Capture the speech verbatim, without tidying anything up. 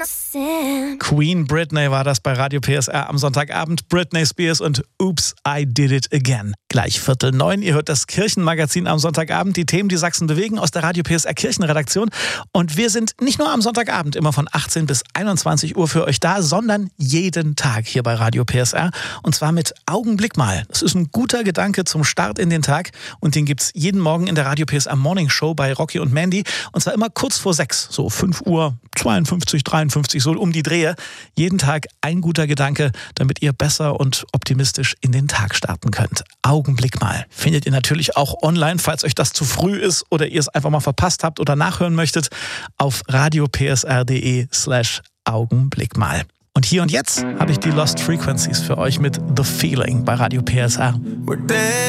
Queen Britney war das bei Radio P S R am Sonntagabend. Britney Spears und Oops, I Did It Again. Gleich Viertel neun. Ihr hört das Kirchenmagazin am Sonntagabend. Die Themen, die Sachsen bewegen, aus der Radio P S R Kirchenredaktion. Und wir sind nicht nur am Sonntagabend immer von achtzehn bis einundzwanzig Uhr für euch da, sondern jeden Tag hier bei Radio P S R. Und zwar mit Augenblick mal. Das ist ein guter Gedanke zum Start in den Tag. Und den gibt's jeden Morgen in der Radio P S R Morning Show bei Rocky und Mandy. Und zwar immer kurz vor sechs, so fünf Uhr zweiundfünfzig, dreiundfünfzig, so um die Drehe. Jeden Tag ein guter Gedanke, damit ihr besser und optimistisch in den Tag starten könnt. Augenblick mal. Findet ihr natürlich auch online, falls euch das zu früh ist oder ihr es einfach mal verpasst habt oder nachhören möchtet, auf radiopsr.de slash Augenblick mal. Und hier und jetzt habe ich die Lost Frequencies für euch mit The Feeling bei Radio P S R.